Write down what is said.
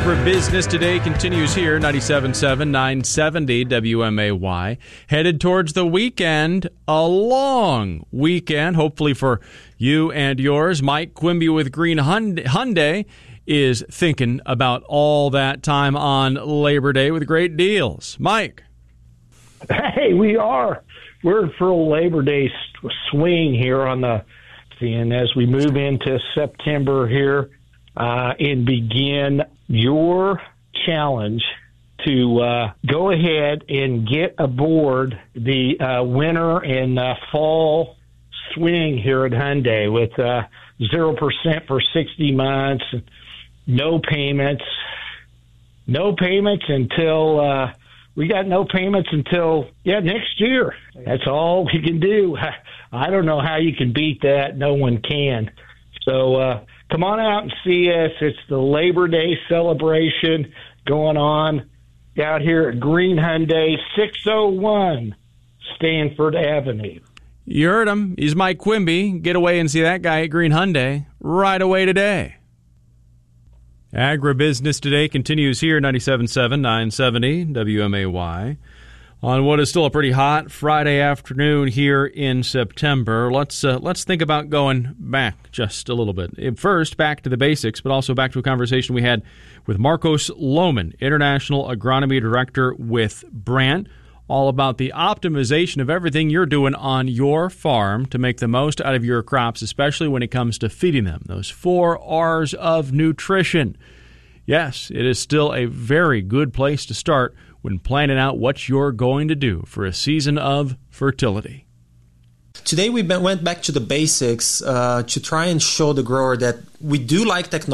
Agribusiness Today continues here, 97.7, 970 WMAY. Headed towards the weekend, a long weekend, hopefully for you and yours. Mike Quimby with Green Hyundai is thinking about all that time on Labor Day with great deals. Mike. Hey, we're in full Labor Day swing here and as we move into September here and begin your challenge to go ahead and get aboard the winter and fall swing here at Hyundai with 0% for 60 months, no payments until we got no payments until next year. That's all we can do. I don't know how you can beat that. No one can. So come on out and see us. It's the Labor Day celebration going on out here at Green Hyundai, 601 Stanford Avenue. You heard him. He's Mike Quimby. Get away and see that guy at Green Hyundai right away today. Agribusiness Today continues here, 97.7, 970 WMAY. On what is still a pretty hot Friday afternoon here in September, let's think about going back just a little bit. First, back to the basics, but also back to a conversation we had with Marcos Lohman, International Agronomy Director with Brandt, all about the optimization of everything you're doing on your farm to make the most out of your crops, especially when it comes to feeding them. Those 4 R's of nutrition. Yes, it is still a very good place to start when planning out what you're going to do for a season of fertility. Today we went back to the basics to try and show the grower that we do like technology.